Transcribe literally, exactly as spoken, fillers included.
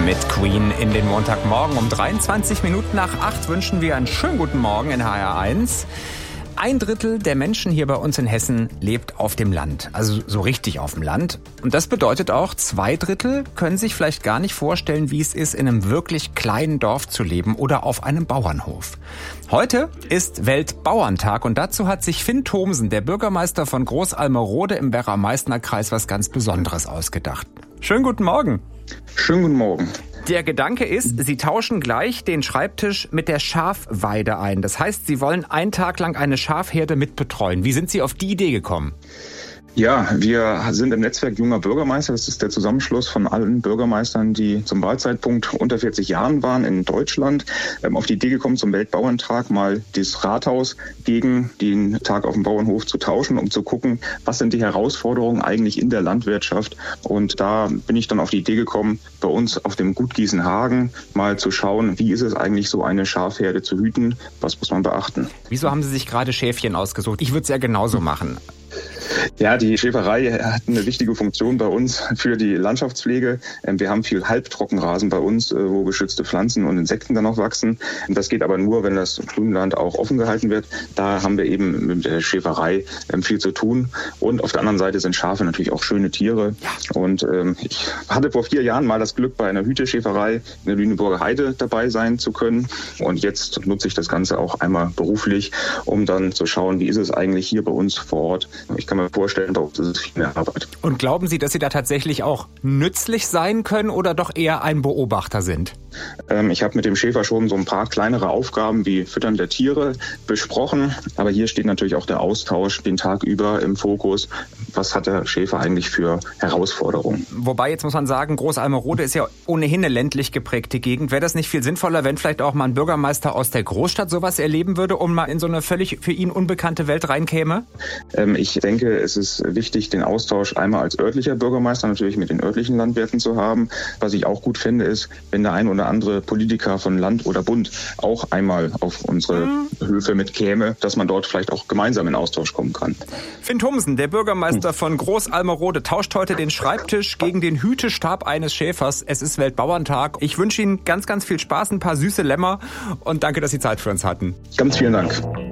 Mit Queen in den Montagmorgen um dreiundzwanzig Minuten nach acht wünschen wir einen schönen guten Morgen in H R eins. Ein Drittel der Menschen hier bei uns in Hessen lebt auf dem Land, also so richtig auf dem Land. Und das bedeutet auch, zwei Drittel können sich vielleicht gar nicht vorstellen, wie es ist, in einem wirklich kleinen Dorf zu leben oder auf einem Bauernhof. Heute ist Weltbauerntag und dazu hat sich Finn Thomsen, der Bürgermeister von Großalmerode im Werra-Meißner-Kreis, was ganz Besonderes ausgedacht. Schönen guten Morgen. Schönen guten Morgen. Der Gedanke ist, Sie tauschen gleich den Schreibtisch mit der Schafweide ein. Das heißt, Sie wollen einen Tag lang eine Schafherde mitbetreuen. Wie sind Sie auf die Idee gekommen? Ja, wir sind im Netzwerk Junger Bürgermeister. Das ist der Zusammenschluss von allen Bürgermeistern, die zum Wahlzeitpunkt unter vierzig Jahren waren in Deutschland. Ähm, auf die Idee gekommen, zum Weltbauerntag mal das Rathaus gegen den Tag auf dem Bauernhof zu tauschen, um zu gucken, was sind die Herausforderungen eigentlich in der Landwirtschaft. Und da bin ich dann auf die Idee gekommen, bei uns auf dem Gut Gießenhagen mal zu schauen, wie ist es eigentlich, so eine Schafherde zu hüten, was muss man beachten. Wieso haben Sie sich gerade Schäfchen ausgesucht? Ich würde es ja genauso machen. Ja, die Schäferei hat eine wichtige Funktion bei uns für die Landschaftspflege. Wir haben viel Halbtrockenrasen bei uns, wo geschützte Pflanzen und Insekten dann auch wachsen. Das geht aber nur, wenn das Grünland auch offen gehalten wird. Da haben wir eben mit der Schäferei viel zu tun. Und auf der anderen Seite sind Schafe natürlich auch schöne Tiere. Und ich hatte vor vier Jahren mal das Glück, bei einer Hüteschäferei in der Lüneburger Heide dabei sein zu können. Und jetzt nutze ich das Ganze auch einmal beruflich, um dann zu schauen, wie ist es eigentlich hier bei uns vor Ort. Ich kann mir vorstellen, bei uns ist es viel mehr Arbeit. Und glauben Sie, dass Sie da tatsächlich auch nützlich sein können oder doch eher ein Beobachter sind? Ähm, ich habe mit dem Schäfer schon so ein paar kleinere Aufgaben wie Füttern der Tiere besprochen. Aber hier steht natürlich auch der Austausch den Tag über im Fokus. Was hat der Schäfer eigentlich für Herausforderungen? Wobei, jetzt muss man sagen, Großalmerode ist ja ohnehin eine ländlich geprägte Gegend. Wäre das nicht viel sinnvoller, wenn vielleicht auch mal ein Bürgermeister aus der Großstadt sowas erleben würde und mal in so eine völlig für ihn unbekannte Welt reinkäme? Ähm, ich denke, es ist wichtig, den Austausch einmal als örtlicher Bürgermeister natürlich mit den örtlichen Landwirten zu haben. Was ich auch gut finde, ist, wenn der ein oder andere Politiker von Land oder Bund auch einmal auf unsere mhm. Höfe mitkäme, dass man dort vielleicht auch gemeinsam in Austausch kommen kann. Finn Thomsen, der Bürgermeister von Großalmerode, tauscht heute den Schreibtisch gegen den Hütestab eines Schäfers. Es ist Weltbauerntag. Ich wünsche Ihnen ganz, ganz viel Spaß, ein paar süße Lämmer und danke, dass Sie Zeit für uns hatten. Ganz vielen Dank.